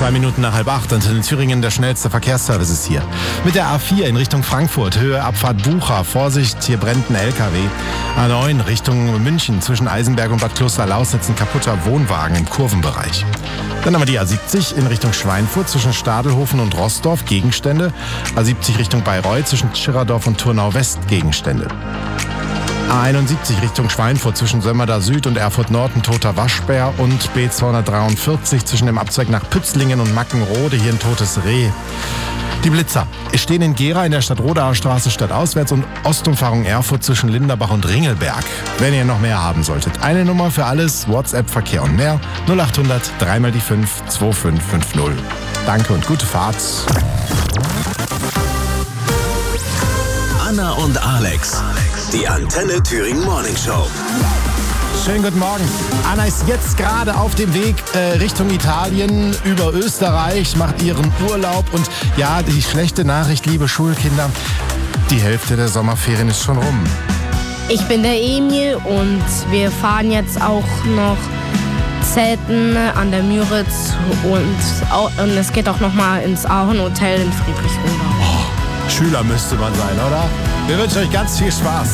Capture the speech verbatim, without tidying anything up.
Zwei Minuten nach halb acht und in Thüringen der schnellste Verkehrsservice ist hier. Mit der A vier in Richtung Frankfurt, Höhe Abfahrt Bucha. Vorsicht, hier brennt ein L K W. A neun Richtung München, zwischen Eisenberg und Bad Kloster-Lausitz ein kaputter Wohnwagen im Kurvenbereich. Dann haben wir die A siebzig in Richtung Schweinfurt, zwischen Stadelhofen und Rossdorf, Gegenstände. A siebzig Richtung Bayreuth, zwischen Schirerdorf und Turnau-West, Gegenstände. A einundsiebzig Richtung Schweinfurt, zwischen Sömmerda Süd und Erfurt Nord ein toter Waschbär und B zweihundertdreiundvierzig zwischen dem Abzweig nach Pützlingen und Mackenrode hier ein totes Reh. Die Blitzer stehen in Gera in der Stadtrodaer Straße stadtauswärts und Ostumfahrung Erfurt zwischen Linderbach und Ringelberg. Wenn ihr noch mehr haben solltet, eine Nummer für alles, WhatsApp, Verkehr und mehr, null achthundert, drei mal die fünf, zwei fünf fünf null. Danke und gute Fahrt. Anna und Alex, die Antenne Thüringen Morning Show. Schönen guten Morgen. Anna ist jetzt gerade auf dem Weg äh, Richtung Italien, über Österreich, macht ihren Urlaub. Und ja, die schlechte Nachricht, liebe Schulkinder, die Hälfte der Sommerferien ist schon rum. Ich bin der Emil und wir fahren jetzt auch noch Zelten an der Müritz und, auch, und es geht auch noch mal ins Ahorn Hotel in Friedrichsruhe. Oh, Schüler müsste man sein, oder? Wir wünschen euch ganz viel Spaß.